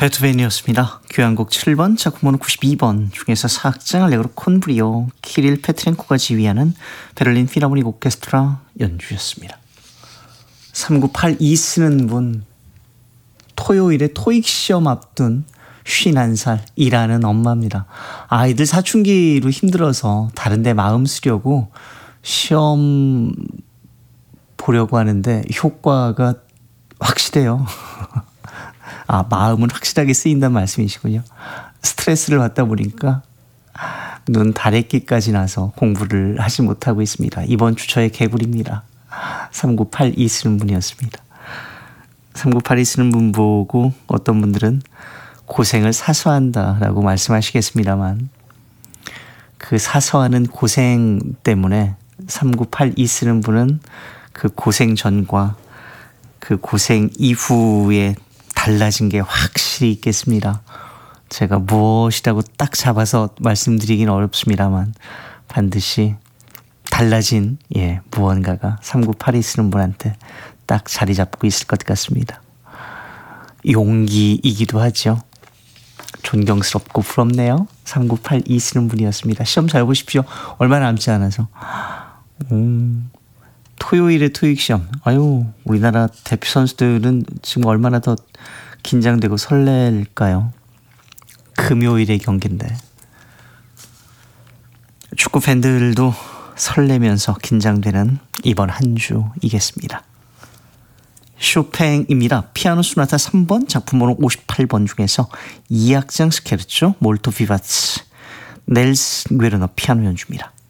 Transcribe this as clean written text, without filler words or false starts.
베토벤이었습니다. 교향곡 7번, 작품번호 92번 중에서 사악장 알레그로 콘브리오, 키릴 페트렌코가 지휘하는 베를린 필하모닉 오케스트라 연주였습니다. 3982 쓰는 분, 토요일에 토익 시험 앞둔 51살 일하는 엄마입니다. 아이들 사춘기로 힘들어서 다른 데 마음 쓰려고 시험 보려고 하는데 효과가 확실해요. 아, 마음은 확실하게 쓰인다는 말씀이시군요. 스트레스를 받다 보니까 눈 다래끼까지 나서 공부를 하지 못하고 있습니다. 이번 주 저의 개구리입니다. 3982 쓰는 분이었습니다. 3982 쓰는 분 보고 어떤 분들은 고생을 사서한다라고 말씀하시겠습니다만 그 사서하는 고생 때문에 3982 쓰는 분은 그 고생 전과 그 고생 이후에 달라진 게 확실히 있겠습니다. 제가 무엇이라고 딱 잡아서 말씀드리긴 어렵습니다만 반드시 달라진 무언가가 3982 쓰는 분한테 딱 자리 잡고 있을 것 같습니다. 용기이기도 하죠. 존경스럽고 부럽네요. 3982 쓰는 분이었습니다. 시험 잘 보십시오. 얼마 남지 않아서. 토요일에 토익 시험. 아유, 우리나라 대표 선수들은 지금 얼마나 더 긴장되고 설렐까요? 금요일의 경기인데. 축구 팬들도 설레면서 긴장되는 이번 한 주이겠습니다. 쇼팽입니다. 피아노 소나타 3번, 작품번호 58번 중에서 2악장 스케르초 몰토 비바츠, 넬스 괴르너 피아노 연주입니다.